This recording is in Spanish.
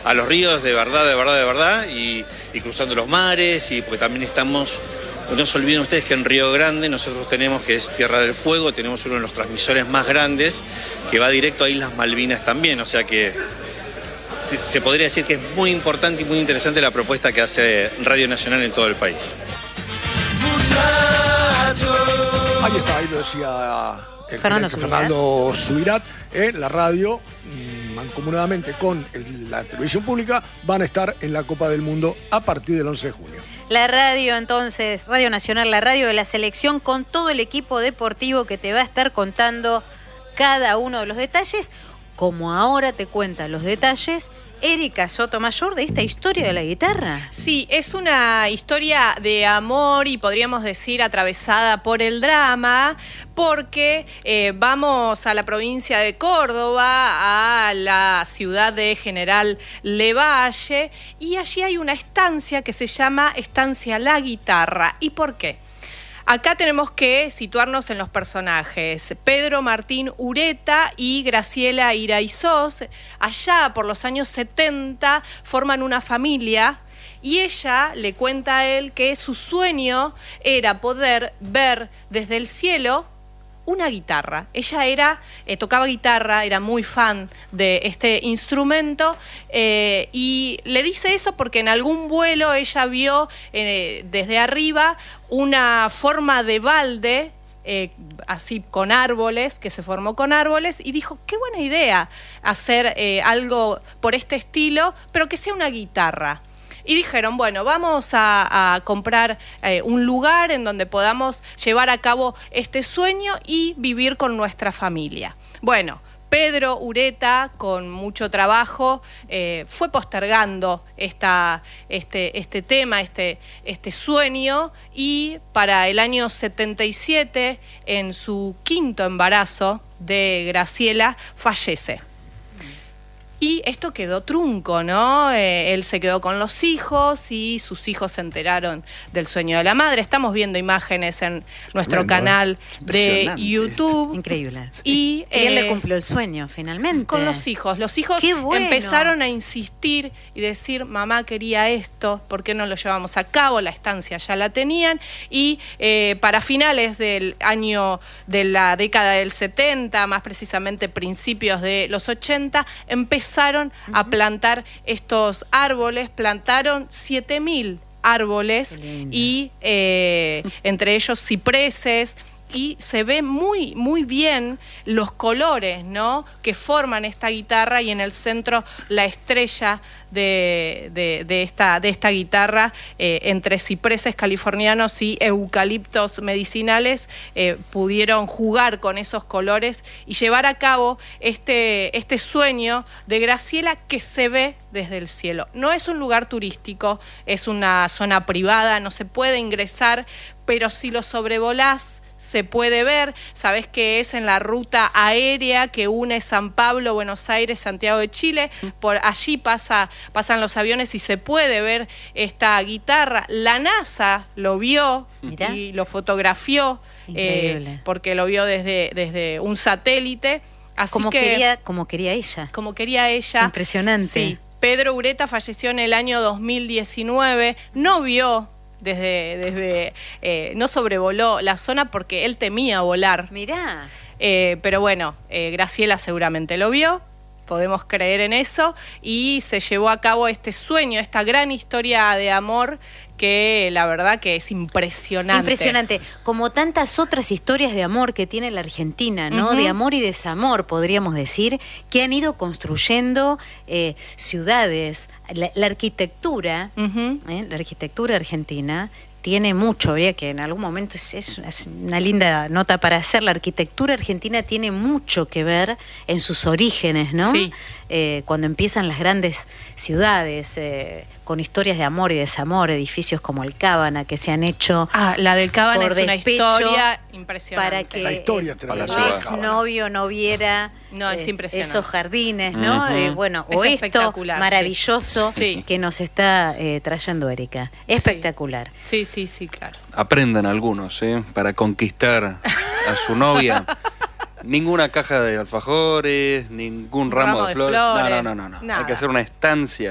a los ríos de verdad, de verdad, de verdad, y cruzando los mares, y porque también estamos... No se olviden ustedes que en Río Grande nosotros tenemos, que es Tierra del Fuego, tenemos uno de los transmisores más grandes que va directo a Islas Malvinas también, o sea que se podría decir que es muy importante y muy interesante la propuesta que hace Radio Nacional en todo el país. Ahí está, ahí lo decía el Fernando Subirat. La radio, mancomunadamente con la televisión pública, van a estar en la Copa del Mundo a partir del 11 de junio. La radio, entonces, Radio Nacional, la radio de la selección, con todo el equipo deportivo que te va a estar contando cada uno de los detalles, como ahora te cuenta los detalles Erika Sotomayor de esta historia de la guitarra. Sí, es una historia de amor y podríamos decir atravesada por el drama, porque vamos a la provincia de Córdoba, a la ciudad de General Lavalle, y allí hay una estancia que se llama Estancia La Guitarra. ¿Y por qué? Acá tenemos que situarnos en los personajes. Pedro Martín Ureta y Graciela Iraizós, allá por los años 70, forman una familia y ella le cuenta a él que su sueño era poder ver desde el cielo una guitarra. Ella tocaba guitarra, era muy fan de este instrumento y le dice eso porque en algún vuelo ella vio desde arriba una forma de balde así con árboles, que se formó con árboles, y dijo, qué buena idea hacer algo por este estilo, pero que sea una guitarra. Y dijeron, bueno, vamos a comprar un lugar en donde podamos llevar a cabo este sueño y vivir con nuestra familia. Bueno, Pedro Ureta, con mucho trabajo, fue postergando este tema, este sueño, y para el año 77, en su 5º embarazo de Graciela, fallece. Y esto quedó trunco, ¿no? Él se quedó con los hijos y sus hijos se enteraron del sueño de la madre. Estamos viendo imágenes en nuestro canal de YouTube. Increíble. Y él le cumplió el sueño, finalmente. Con los hijos. Los hijos empezaron a insistir y decir, mamá quería esto, ¿por qué no lo llevamos a cabo? La estancia ya la tenían. Y para finales del año, de la década del 70, más precisamente principios de los 80, empezaron a plantar estos árboles, plantaron 7.000 árboles y entre ellos cipreses, y se ve muy, muy bien los colores, ¿no?, que forman esta guitarra, y en el centro la estrella de esta guitarra, entre cipreses californianos y eucaliptos medicinales, pudieron jugar con esos colores y llevar a cabo este sueño de Graciela, que se ve desde el cielo. No es un lugar turístico, es una zona privada, no se puede ingresar, pero si lo sobrevolás, se puede ver. Sabés que es en la ruta aérea que une San Pablo, Buenos Aires, Santiago de Chile. Por allí pasan los aviones y se puede ver esta guitarra. La NASA lo vio. Mirá. Y lo fotografió, porque lo vio desde un satélite. Así como quería ella. Como quería ella. Impresionante. Sí. Pedro Ureta falleció en el año 2019. No vio no sobrevoló la zona porque él temía volar. Mirá. Pero bueno, Graciela seguramente lo vio, podemos creer en eso, y se llevó a cabo este sueño, esta gran historia de amor que la verdad que es impresionante. Impresionante, como tantas otras historias de amor que tiene la Argentina, ¿no? De amor y desamor, podríamos decir, que han ido construyendo ciudades. La arquitectura, la arquitectura argentina tiene mucho, habría que en algún momento, es una linda nota para hacer, la arquitectura argentina tiene mucho que ver en sus orígenes, ¿no? Sí. Cuando empiezan las grandes ciudades, con historias de amor y desamor, edificios como el Cábana, que se han hecho... la del Cábana es una historia impresionante. Para que la historia el exnovio no viera es impresionante. esos jardines, ¿no? Bueno, es o esto maravilloso que nos está trayendo Erika. Espectacular. Sí, claro. Aprendan algunos, para conquistar a su novia. Ninguna caja de alfajores, ningún ramo de flores. No. Hay que hacer una estancia